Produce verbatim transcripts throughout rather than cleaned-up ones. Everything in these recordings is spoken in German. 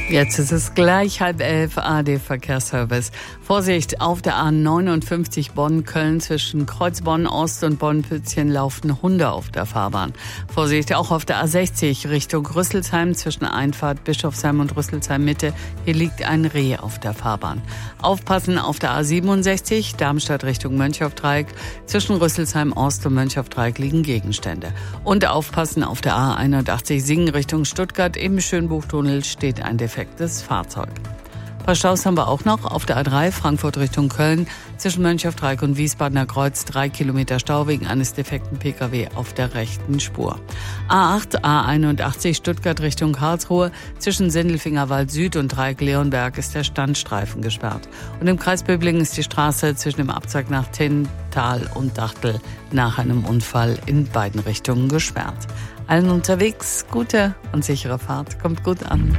Jetzt ist es gleich halb elf, A R D-Verkehrsservice. Vorsicht, auf der A neunundfünfzig Bonn-Köln zwischen Kreuzbonn-Ost und Bonn-Pützchen laufen Hunde auf der Fahrbahn. Vorsicht, auch auf der A sechzig Richtung Rüsselsheim zwischen Einfahrt Bischofsheim und Rüsselsheim-Mitte. Hier liegt ein Reh auf der Fahrbahn. Aufpassen auf der A siebenundsechzig, Darmstadt Richtung Mönchhofdreieck. Zwischen Rüsselsheim-Ost und Mönchhofdreieck liegen Gegenstände. Und aufpassen auf der A einundachtzig Singen Richtung Stuttgart. Im Schönbuchtunnel steht ein defektes Fahrzeug. Ein paar Staus haben wir auch noch auf der A drei Frankfurt Richtung Köln. Zwischen Mönchhofdreieck und Wiesbadener Kreuz drei Kilometer Stau wegen eines defekten P K W auf der rechten Spur. A acht, A einundachtzig Stuttgart Richtung Karlsruhe. Zwischen Sindelfingerwald Süd und Dreieck-Leonberg ist der Standstreifen gesperrt. Und im Kreis Böblingen ist die Straße zwischen dem Abzweig nach Tinntal und Dachtel nach einem Unfall in beiden Richtungen gesperrt. Allen unterwegs gute und sichere Fahrt. Kommt gut an.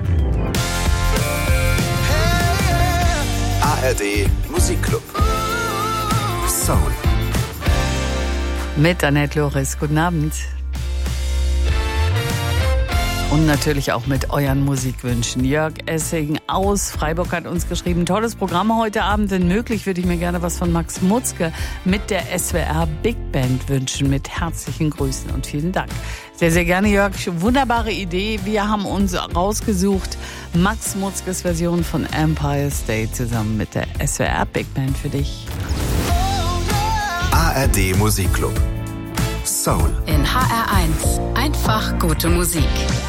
A R D Musikclub Soul Mit Annette Loris. Guten Abend. Und natürlich auch mit euren Musikwünschen. Jörg Essing aus Freiburg hat uns geschrieben, tolles Programm heute Abend. Wenn möglich, würde ich mir gerne was von Max Mutzke mit der S W R Big Band wünschen. Mit herzlichen Grüßen und vielen Dank. Sehr, sehr gerne, Jörg. Wunderbare Idee. Wir haben uns rausgesucht, Max Mutzkes Version von Empire State zusammen mit der S W R Big Band für dich. A R D Musikclub Soul in H R eins. Einfach gute Musik.